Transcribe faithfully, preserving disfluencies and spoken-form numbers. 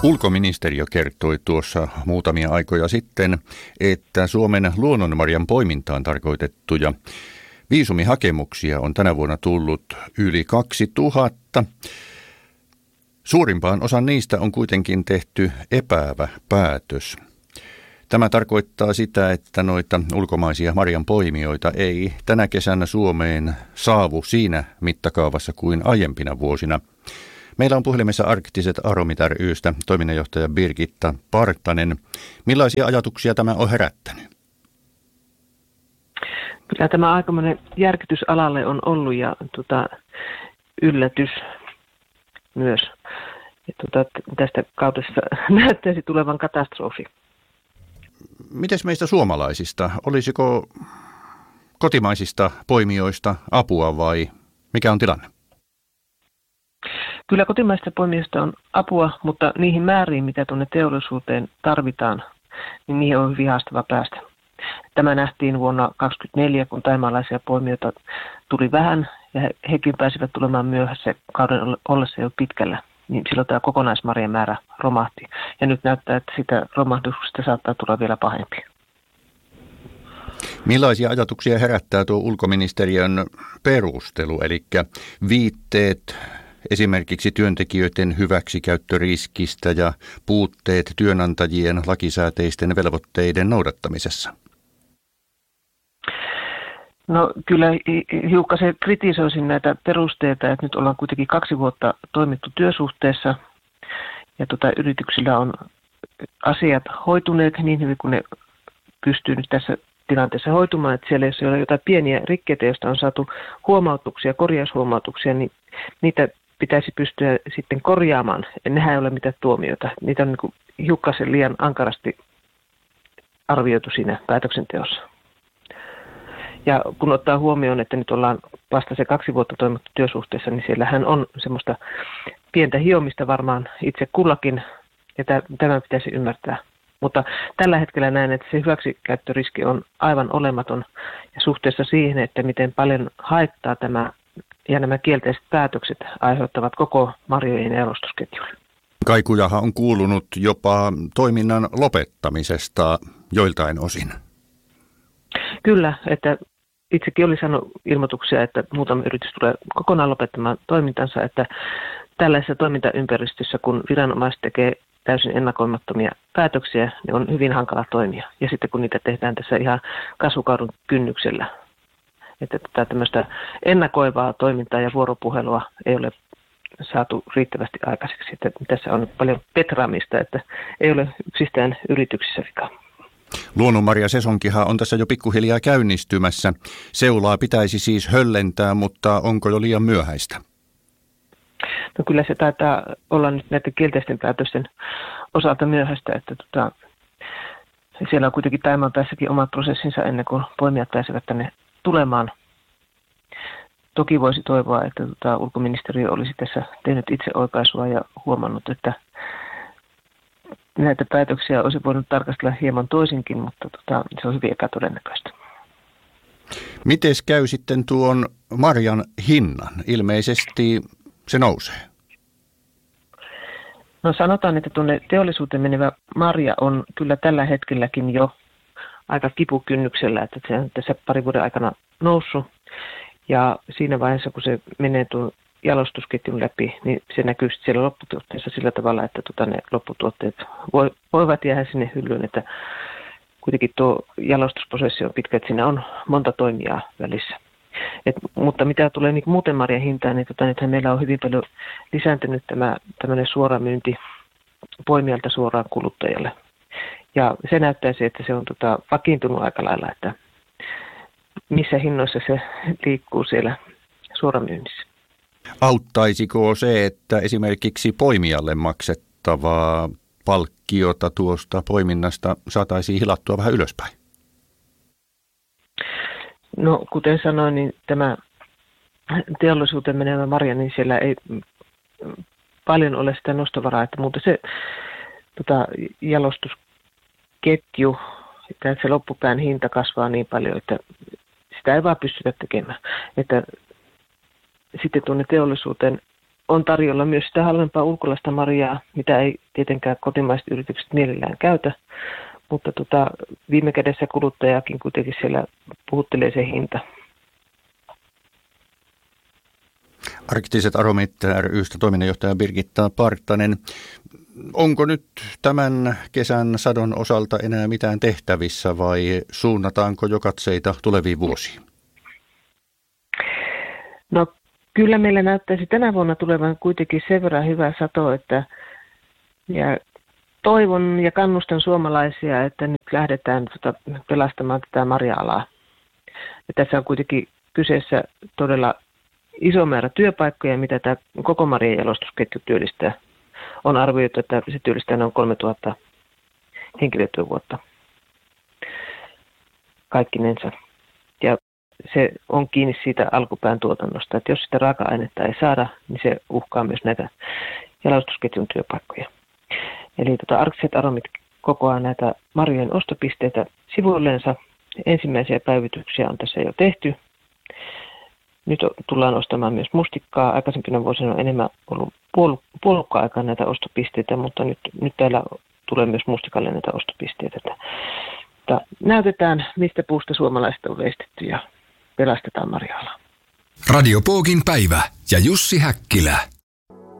Ulkoministeriö kertoi tuossa muutamia aikoja sitten, että Suomen luonnonmarjan poimintaan tarkoitettuja viisumihakemuksia on tänä vuonna tullut yli kaksituhatta. Suurimpaan osaan niistä on kuitenkin tehty epäävä päätös. Tämä tarkoittaa sitä, että noita ulkomaisia marjanpoimijoita ei tänä kesänä Suomeen saavu siinä mittakaavassa kuin aiempina vuosina. Meillä on puhelimessa Arktiset Aromit ry:stä toiminnanjohtaja Birgitta Partanen. Millaisia ajatuksia tämä on herättänyt? Kyllä tämä aikamoinen järkytys alalle on ollut ja tuota, yllätys myös. Ja, tuota, tästä kaudesta näyttäisi tulevan katastrofi. Mites meistä suomalaisista? Olisiko kotimaisista poimijoista apua vai mikä on tilanne? Kyllä kotimaisista poimijoista on apua, mutta niihin määriin, mitä tuonne teollisuuteen tarvitaan, niin niihin on hyvin haastava päästä. Tämä nähtiin vuonna kaksituhattakaksikymmentäneljä, kun thaimaalaisia poimijoita tuli vähän ja he, hekin pääsivät tulemaan myöhässä kauden ollessa jo pitkällä. Niin silloin tämä kokonaismarjan määrä romahti. Ja nyt näyttää, että sitä romahduksesta saattaa tulla vielä pahempi. Millaisia ajatuksia herättää tuo ulkoministeriön perustelu, eli viitteet esimerkiksi työntekijöiden hyväksikäyttöriskistä ja puutteet työnantajien lakisääteisten velvoitteiden noudattamisessa? No kyllä hiukan se kritisoisin näitä perusteita, että nyt ollaan kuitenkin kaksi vuotta toimittu työsuhteessa ja tota, yrityksillä on asiat hoituneet niin hyvin kuin ne pystyy nyt tässä tilanteessa hoitumaan, että siellä jos ei ole jotain pieniä rikkeitä, joista on saatu huomautuksia, korjaushuomautuksia, niin niitä pitäisi pystyä sitten korjaamaan. Nehän ei ole mitään tuomioita. Niitä on niin kuin hiukkasen liian ankarasti arvioitu siinä päätöksenteossa. Ja kun ottaa huomioon, että nyt ollaan vasta se kaksi vuotta toimittu työsuhteessa, niin siellähän on semmoista pientä hiomista varmaan itse kullakin, ja tämä pitäisi ymmärtää. Mutta tällä hetkellä näen, että se hyväksikäyttöriski on aivan olematon, ja suhteessa siihen, että miten paljon haittaa tämä ja nämä kielteiset päätökset aiheuttavat koko marjojen jalostusketjulle. Kaikujahan on kuulunut jopa toiminnan lopettamisesta joiltain osin. Kyllä, että itsekin oli saanut ilmoituksia, että muutama yritys tulee kokonaan lopettamaan toimintansa, että tällaisessa toimintaympäristössä, kun viranomaiset tekee täysin ennakoimattomia päätöksiä, niin on hyvin hankala toimia. Ja sitten kun niitä tehdään tässä ihan kasvukauden kynnyksellä, että tätä tämmöistä ennakoivaa toimintaa ja vuoropuhelua ei ole saatu riittävästi aikaiseksi. Että tässä on paljon petraamista, että ei ole yksistään yrityksissä vikaa. Luonnonmarjasesonkihan on tässä jo pikkuhiljaa käynnistymässä. Seulaa pitäisi siis höllentää, mutta onko jo liian myöhäistä? No kyllä se taitaa olla nyt näiden kielteisten päätösten osalta myöhäistä, että tota, siellä on kuitenkin Thaimaan päässäkin omat prosessinsa ennen kuin poimijat pääsevät tänne tulemaan. Toki voisi toivoa, että tota, ulkoministeriö olisi tässä tehnyt itse oikaisua ja huomannut, että näitä päätöksiä olisi voinut tarkastella hieman toisinkin, mutta tota, se on hyvin epätodennäköistä. Mites käy sitten tuon marjan hinnan? Ilmeisesti se nousee. No sanotaan, että tuonne teollisuuteen menevä marja on kyllä tällä hetkelläkin jo aika kipukynnyksellä, että se on tässä parin vuoden aikana noussut. Ja siinä vaiheessa, kun se menee tuon jalostusketjun läpi, niin se näkyy siellä lopputuotteessa sillä tavalla, että tota ne lopputuotteet voivat jäädä sinne hyllyyn, että kuitenkin tuo jalostusprosessi on pitkä, että siinä on monta toimijaa välissä. Et, mutta mitä tulee niin muuten marjan hintaan, niin tota, nythän meillä on hyvin paljon lisääntynyt tämä tämmöinen suora myynti poimijalta suoraan kuluttajalle. Ja se näyttäisi, että se on tota, vakiintunut aika lailla, että missä hinnoissa se liikkuu siellä suoramyynnissä. Auttaisiko se, että esimerkiksi poimijalle maksettavaa palkkiota tuosta poiminnasta saataisiin hilattua vähän ylöspäin? No kuten sanoin, niin tämä teollisuuteen menevä marja, niin siellä ei paljon ole sitä nostovaraa, että muuten se tota, jalostusketju, että se loppupään hinta kasvaa niin paljon, että sitä ei vaan pystytä tekemään. Että sitten tuonne teollisuuteen on tarjolla myös sitä halvempaa ulkolaista marjaa, mitä ei tietenkään kotimaiset yritykset mielellään käytä, mutta tota, viime kädessä kuluttajakin kuitenkin siellä puhuttelee se hinta. Arktiset aromit ry:stä toiminnanjohtaja Birgitta Partanen. Onko nyt tämän kesän sadon osalta enää mitään tehtävissä vai suunnataanko jo katseita tuleviin vuosiin? No kyllä meillä näyttäisi tänä vuonna tulevan kuitenkin sen verran hyvä sato, että ja toivon ja kannustan suomalaisia, että nyt lähdetään tota pelastamaan tätä marja-alaa. Ja tässä on kuitenkin kyseessä todella iso määrä työpaikkoja, mitä tämä koko marjan jalostusketju työllistää. On arvioitu, että se työllistää noin kolmetuhatta henkilötyövuotta kaikkinensa. Ja se on kiinni siitä alkupään tuotannosta, että jos sitä raaka-ainetta ei saada, niin se uhkaa myös näitä jalostusketjun työpaikkoja. Eli tota, Arktiset aromit kokoaa näitä marjojen ostopisteitä sivuilleensa. Ensimmäisiä päivityksiä on tässä jo tehty. Nyt tullaan ostamaan myös mustikkaa. Aikaisempina vuosina on enemmän ollut puol- puolukka-aikaan näitä ostopisteitä, mutta nyt, nyt täällä tulee myös mustikalle näitä ostopisteitä. Mutta näytetään, mistä puusta suomalaiset on veistetty ja pelastetaan marja-alaa. Radio Pookin päivä ja Jussi Häkkilä.